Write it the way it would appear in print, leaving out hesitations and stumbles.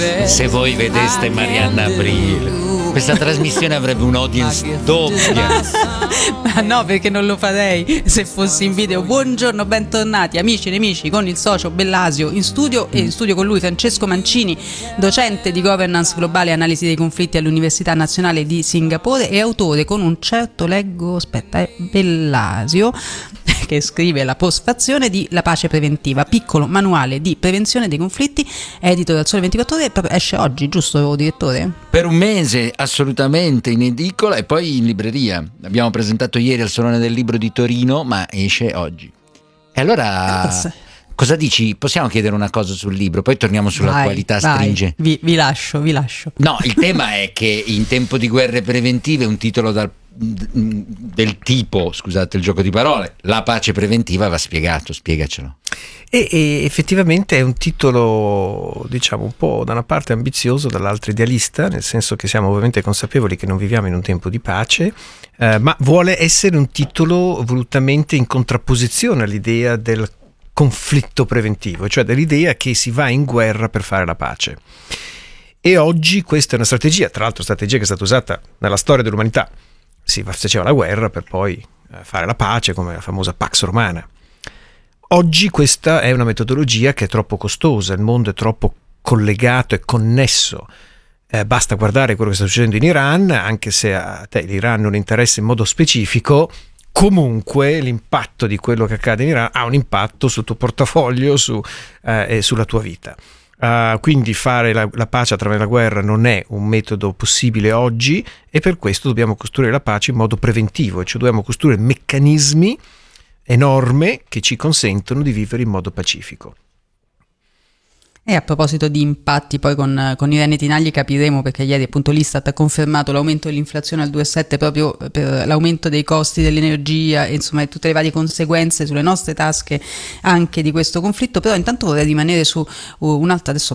Se voi vedeste Marianna Abril, questa trasmissione avrebbe un'audience doppia. Ma no, perché non lo farei se fossi in video. Buongiorno, bentornati amici e nemici, con il socio Bellasio in studio, e in studio con lui Francesco Mancini, docente di governance globale e analisi dei conflitti all'Università Nazionale di Singapore e autore con un certo Bellasio, che scrive la postfazione di La pace preventiva, piccolo manuale di prevenzione dei conflitti, edito dal Sole 24 Ore, esce oggi, giusto direttore? Per un mese, assolutamente, in edicola e poi in libreria. L'abbiamo presentato ieri al Salone del Libro di Torino, ma esce oggi. E allora, cosa dici? Possiamo chiedere una cosa sul libro, poi torniamo sulla qualità stringente. Vi lascio. No, il tema è che in tempo di guerre preventive un titolo del tipo, scusate il gioco di parole, La pace preventiva va spiegato, spiegacelo. E effettivamente è un titolo, diciamo, un po' da una parte ambizioso, dall'altra idealista, nel senso che siamo ovviamente consapevoli che non viviamo in un tempo di pace, ma vuole essere un titolo volutamente in contrapposizione all'idea del conflitto preventivo, cioè dell'idea che si va in guerra per fare la pace. E oggi questa è una strategia, tra l'altro strategia che è stata usata nella storia dell'umanità. Si faceva la guerra per poi fare la pace, come la famosa Pax Romana. Oggi questa è una metodologia che è troppo costosa, il mondo è troppo collegato e connesso. Basta guardare quello che sta succedendo in Iran, anche se a te l'Iran non interessa in modo specifico, comunque l'impatto di quello che accade in Iran ha un impatto sul tuo portafoglio e sulla tua vita. Quindi fare la pace attraverso la guerra non è un metodo possibile oggi, e per questo dobbiamo costruire la pace in modo preventivo, cioè dobbiamo costruire meccanismi enormi che ci consentono di vivere in modo pacifico. E a proposito di impatti, poi con Irene Tinagli capiremo, perché ieri appunto l'Istat ha confermato l'aumento dell'inflazione al 2,7 proprio per l'aumento dei costi dell'energia e insomma tutte le varie conseguenze sulle nostre tasche anche di questo conflitto. Però intanto vorrei rimanere su un'altra, adesso